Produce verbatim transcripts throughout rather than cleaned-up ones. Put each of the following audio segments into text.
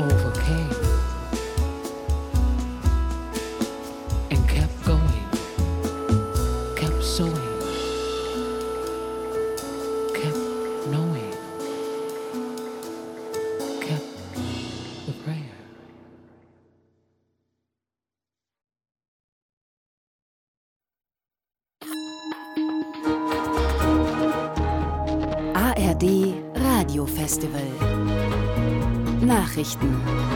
overcame and kept going, kept sowing, kept knowing, kept the prayer. A R D Radiofestival Nachrichten.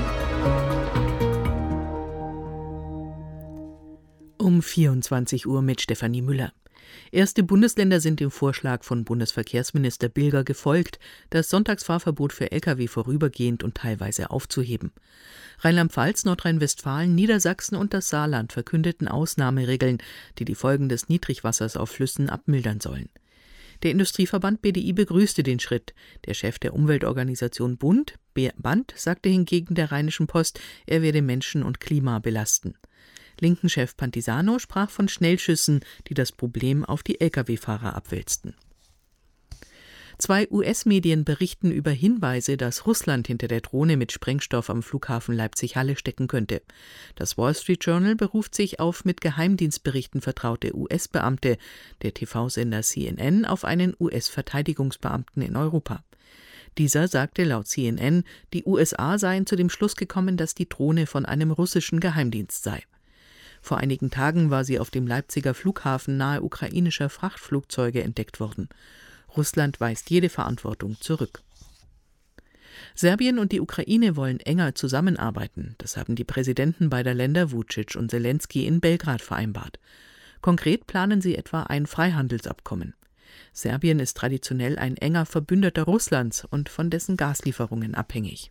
Um vierundzwanzig Uhr mit Stefanie Müller. Erste Bundesländer sind dem Vorschlag von Bundesverkehrsminister Bilger gefolgt, das Sonntagsfahrverbot für L K W vorübergehend und teilweise aufzuheben. Rheinland-Pfalz, Nordrhein-Westfalen, Niedersachsen und das Saarland verkündeten Ausnahmeregeln, die die Folgen des Niedrigwassers auf Flüssen abmildern sollen. Der Industrieverband B D I begrüßte den Schritt. Der Chef der Umweltorganisation Bund, BAND, sagte hingegen der Rheinischen Post, er werde Menschen und Klima belasten. Linken-Chef Pantisano sprach von Schnellschüssen, die das Problem auf die L K W-Fahrer abwälzten. Zwei U S-Medien berichten über Hinweise, dass Russland hinter der Drohne mit Sprengstoff am Flughafen Leipzig-Halle stecken könnte. Das Wall Street Journal beruft sich auf mit Geheimdienstberichten vertraute U S-Beamte, der T V-Sender C N N auf einen U S-Verteidigungsbeamten in Europa. Dieser sagte laut C N N, die U S A seien zu dem Schluss gekommen, dass die Drohne von einem russischen Geheimdienst sei. Vor einigen Tagen war sie auf dem Leipziger Flughafen nahe ukrainischer Frachtflugzeuge entdeckt worden. Russland weist jede Verantwortung zurück. Serbien und die Ukraine wollen enger zusammenarbeiten. Das haben die Präsidenten beider Länder, Vučić und Zelensky, in Belgrad vereinbart. Konkret planen sie etwa ein Freihandelsabkommen. Serbien ist traditionell ein enger Verbündeter Russlands und von dessen Gaslieferungen abhängig.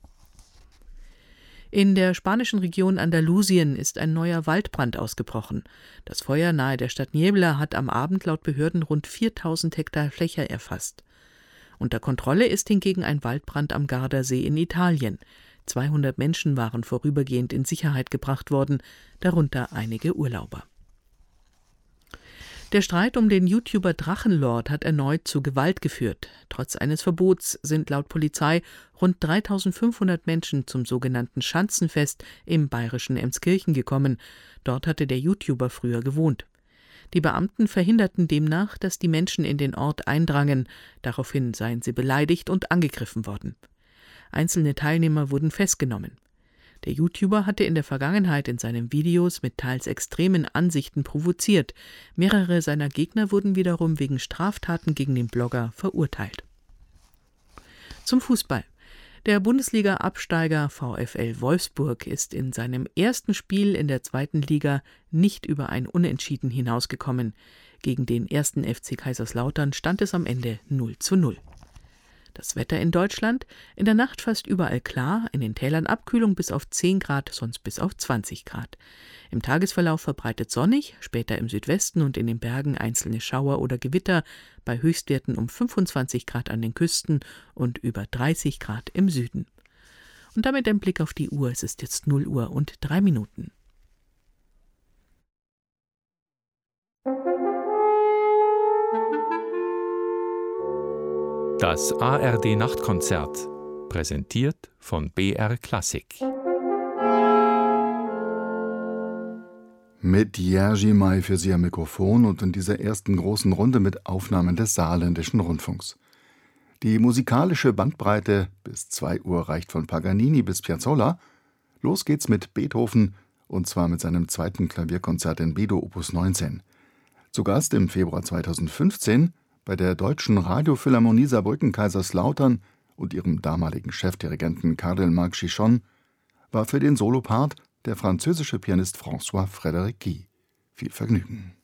In der spanischen Region Andalusien ist ein neuer Waldbrand ausgebrochen. Das Feuer nahe der Stadt Niebla hat am Abend laut Behörden rund viertausend Hektar Fläche erfasst. Unter Kontrolle ist hingegen ein Waldbrand am Gardasee in Italien. zweihundert Menschen waren vorübergehend in Sicherheit gebracht worden, darunter einige Urlauber. Der Streit um den YouTuber Drachenlord hat erneut zu Gewalt geführt. Trotz eines Verbots sind laut Polizei rund dreitausendfünfhundert Menschen zum sogenannten Schanzenfest im bayerischen Emskirchen gekommen. Dort hatte der YouTuber früher gewohnt. Die Beamten verhinderten demnach, dass die Menschen in den Ort eindrangen. Daraufhin seien sie beleidigt und angegriffen worden. Einzelne Teilnehmer wurden festgenommen. Der YouTuber hatte in der Vergangenheit in seinen Videos mit teils extremen Ansichten provoziert. Mehrere seiner Gegner wurden wiederum wegen Straftaten gegen den Blogger verurteilt. Zum Fußball. Der Bundesliga-Absteiger VfL Wolfsburg ist in seinem ersten Spiel in der zweiten Liga nicht über ein Unentschieden hinausgekommen. Gegen den ersten F C Kaiserslautern stand es am Ende null zu null. Das Wetter in Deutschland: in der Nacht fast überall klar, in den Tälern Abkühlung bis auf zehn Grad, sonst bis auf zwanzig Grad. Im Tagesverlauf verbreitet sonnig, später im Südwesten und in den Bergen einzelne Schauer oder Gewitter, bei Höchstwerten um fünfundzwanzig Grad an den Küsten und über dreißig Grad im Süden. Und damit ein Blick auf die Uhr, es ist jetzt null Uhr und drei Minuten. Das A R D-Nachtkonzert, präsentiert von B R Klassik. Mit Jerzy May für Sie am Mikrofon und in dieser ersten großen Runde mit Aufnahmen des Saarländischen Rundfunks. Die musikalische Bandbreite bis zwei Uhr reicht von Paganini bis Piazzolla. Los geht's mit Beethoven, und zwar mit seinem zweiten Klavierkonzert in B-Dur Opus neunzehn. Zu Gast im Februar zweitausendfünfzehn bei der Deutschen Radiophilharmonie Saarbrücken-Kaiserslautern und ihrem damaligen Chefdirigenten Cardinal Marc Chichon war für den Solopart der französische Pianist François Frédéric Guy. Viel Vergnügen.